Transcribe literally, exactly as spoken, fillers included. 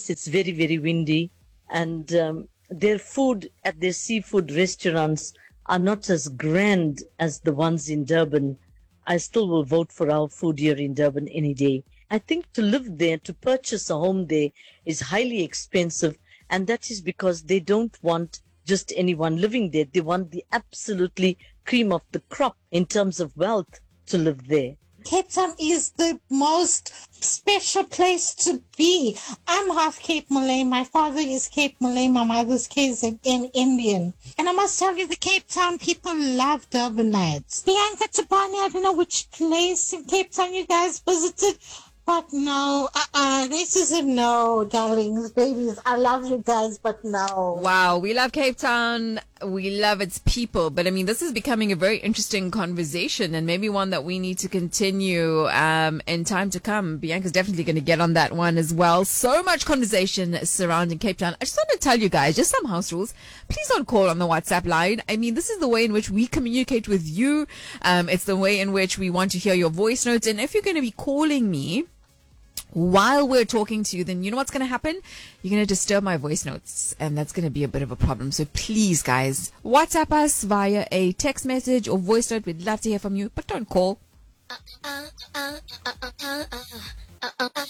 nice. It's very, very windy. And um, their food at their seafood restaurants are not as grand as the ones in Durban. I still will vote for our food here in Durban any day. I think to live there, to purchase a home there is highly expensive. And that is because they don't want just anyone living there. They want the absolutely cream of the crop in terms of wealth to live there. Cape Town is the most special place to be. I'm half Cape Malay. My father is Cape Malay. My mother's Cape in Indian. And I must tell you, the Cape Town people love Durbanites. Bianca Tabani, I don't know which place in Cape Town you guys visited, but no, uh-uh, racism, no, darlings, babies. I love you guys, but no. Wow, we love Cape Town. We love its people. But I mean, this is becoming a very interesting conversation and maybe one that we need to continue um, in time to come. Bianca's definitely going to get on that one as well. So much conversation surrounding Cape Town. I just want to tell you guys, just some house rules. Please don't call on the WhatsApp line. I mean, this is the way in which we communicate with you. Um, it's the way in which we want to hear your voice notes. And if you're going to be calling me while we're talking to you, then you know what's going to happen? You're going to disturb my voice notes, and that's going to be a bit of a problem. So please, guys, WhatsApp us via a text message or voice note. We'd love to hear from you, but don't call.